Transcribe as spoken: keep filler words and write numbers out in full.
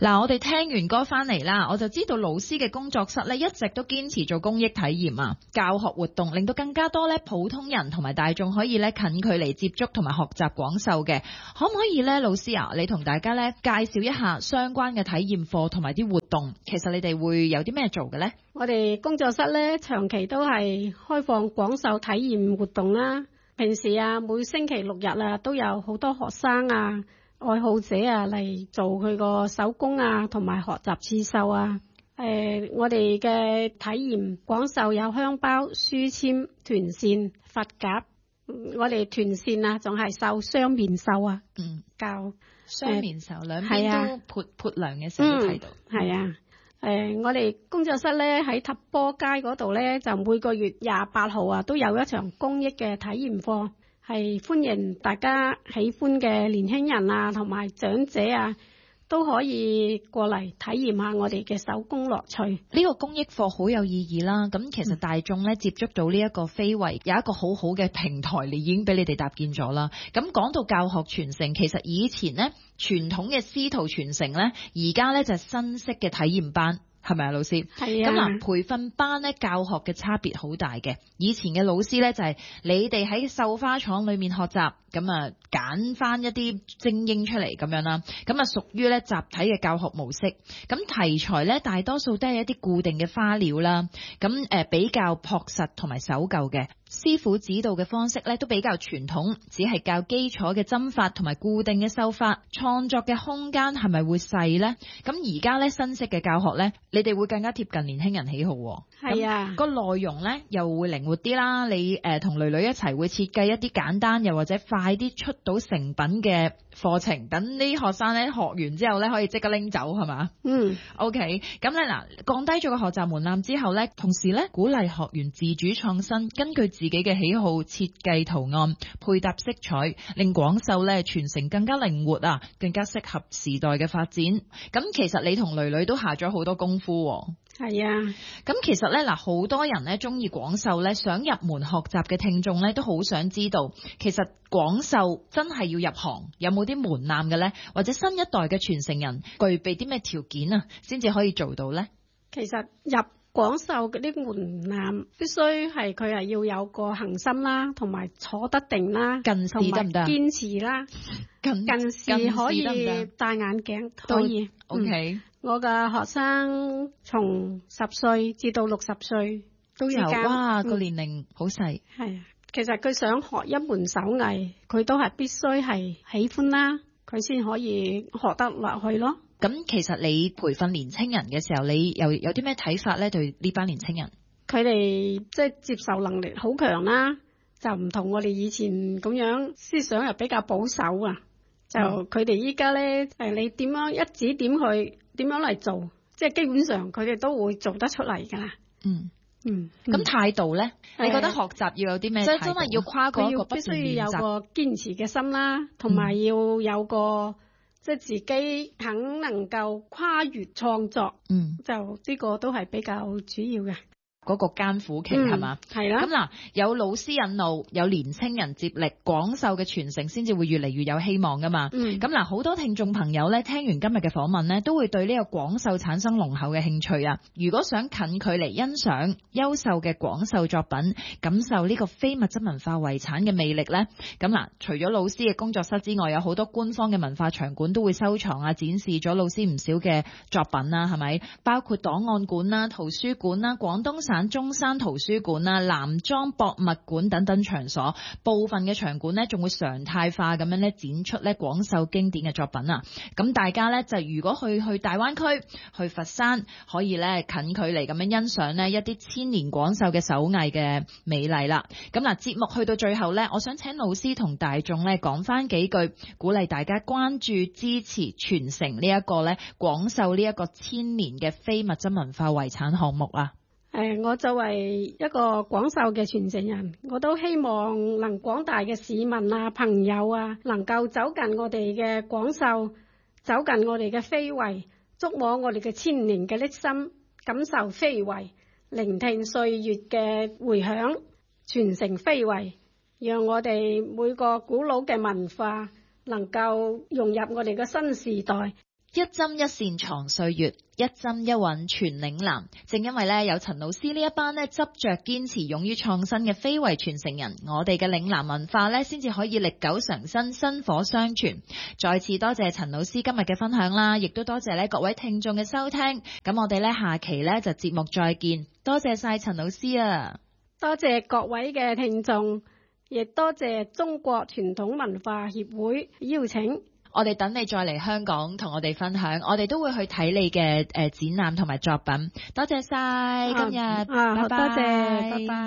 嗱，我哋聽完歌翻嚟啦，我就知道老師嘅工作室咧一直都堅持做公益體驗啊，教學活動，令到更加多咧普通人同埋大眾可以咧近距離接觸同埋學習廣繡嘅。可唔可以咧，老師啊，你同大家咧介紹一下相關嘅體驗課同埋啲活動？其實你哋會有啲咩做嘅呢？ 我哋工作室咧長期都係開放廣繡體驗活動啦。平時啊，每星期六日啊，都有好多學生啊、愛好者啊嚟做佢個手工啊，同埋學習刺繡啊。誒、呃，我哋嘅體驗廣繡有香包、書籤、團線、髮夾。我哋團線啊，仲係繡雙面繡啊。嗯，教雙面繡，兩邊都潑潑涼嘅時候都睇到。 係啊。誒、呃，我哋工作室咧喺塔波街嗰度咧，就每個月廿八號啊，都有一場公益嘅體驗課，係歡迎大家喜歡嘅年輕人啊，同埋長者啊，都可以過嚟體驗下我哋嘅手工樂趣。 呢個公益課好有意義啦。咁其實大眾咧接觸到呢一個非遺，有一個好好嘅平台，你已經俾你哋搭建咗啦。咁講到教學傳承，其實以前呢傳統嘅師徒傳承咧，而家咧就係新式嘅體驗班。係咪啊，老師？係啊。咁嗱，培訓班咧教學嘅差別好大嘅。以前嘅老師咧就係你哋喺繡花廠裏面學習，咁啊揀翻一啲精英出嚟咁樣啦。咁啊屬於咧集體嘅教學模式。咁題材咧大多數都係一啲固定嘅花料啦。咁誒比較樸實同埋守舊嘅。師傅指導嘅方式咧都比較傳統，只係教基礎嘅針法同埋固定嘅繡法，創作嘅空間係咪會細呢？咁而家咧新式嘅教學咧，你哋會更加貼近年輕人喜好。係啊，個內容咧又會靈活啲啦。你誒同囡囡一齊會設計一啲簡單又或者快啲出到成品嘅課程，等啲學生咧學完之後咧可以即刻拎走，係嘛？嗯 ，OK。咁咧嗱，降低咗個學習門檻之後咧，同時咧鼓勵學員自主創新，根據自己嘅喜好設計圖案、配搭色彩，令廣繡咧傳承更加靈活啊，更加適合時代嘅發展。咁其實你同囡囡都下咗好多功夫。係啊，咁其實咧嗱，好多人咧中意廣繡咧，想入門學習嘅聽眾咧，都好想知道，其實廣繡真係要入行，有冇啲門檻嘅咧？或者新一代嘅傳承人具備啲咩條件啊，先至可以做到咧？其實入廣繡嗰啲門檻必須係佢係要有個恒心啦，同埋坐得定啦，近視得唔得？堅持啦，近近視可以戴眼鏡可以。OK。我嘅學生從十歲至到六十歲都有，哇，個年齡好細。係啊，其實佢想學一門手藝，佢都係必須係喜歡啦，佢先可以學得落去咯。咁其實你培訓年青人嘅時候，你又有啲咩睇法咧？對呢班年青人，佢哋即係接受能力好強啦，就唔同我哋以前咁樣，思想又比較保守啊。就佢哋依家咧，誒，你點樣一指點佢點樣嚟做，即係基本上佢哋都會做得出嚟噶啦。嗯嗯，咁態度咧，你覺得學習要有啲咩態度？即係真係要跨過一個不斷練習，必須要有個堅持嘅心啦，同埋要有個即係自己肯能夠跨越創作。嗯，就呢個都係比較主要嘅。嗰個艱苦期係嘛？係啦。咁嗱，有老師引路，有年青人接力，廣繡嘅傳承先至會越嚟越有希望噶嘛。嗯。咁嗱，好多聽眾朋友咧，聽完今日嘅訪問咧，都會對呢個廣繡產生濃厚嘅興趣啊。如果想近距離欣賞優秀嘅廣繡作品，感受呢個非物質文化遺產嘅魅力咧，咁嗱，除咗老師嘅工作室之外，有好多官方嘅文化場館都會收藏啊，展示咗老師唔少嘅作品啦，係咪？包括檔案館啦、圖書館啦、廣東省中山圖書館啦、南莊博物館等等場所，部分嘅場館呢仲會常態化咁樣咧展出咧廣繡經典嘅作品啊！咁大家咧就如果去去大灣區、去佛山，可以咧近距離咁樣欣賞呢一啲千年廣繡嘅手藝嘅美麗啦。咁嗱，節目去到最後咧，我想請老師同大眾咧講翻幾句，鼓勵大家關注、支持、傳承呢一個咧廣繡呢一個千年嘅非物質文化遺產項目啊！誒，我作為一個廣繡嘅傳承人，我都希望能廣大嘅市民啊、朋友啊，能夠走近我哋嘅廣繡，走近我哋嘅非遺，觸摸我哋嘅千年嘅歷心，感受非遺，聆聽歲月嘅回響，傳承非遺，讓我哋每個古老嘅文化能夠融入我哋嘅新時代。 一針一線藏歲月，一針一韻傳嶺南。正因為咧有陳老師呢一班咧執着堅持、勇於創新嘅非遺傳承人，我哋嘅嶺南文化咧先至可以歷久常新、薪火相傳。再次多謝陳老師今日嘅分享啦，亦都多謝咧各位聽眾嘅收聽。咁我哋咧下期咧就節目再見，多謝晒陳老師啊！ 多謝各位嘅聽眾，亦多謝中國傳統文化協會邀請。 我哋等你再嚟香港同我哋分享，我哋都會去睇你嘅誒展覽同埋作品。多謝晒今日， 啊，好，多謝，拜拜。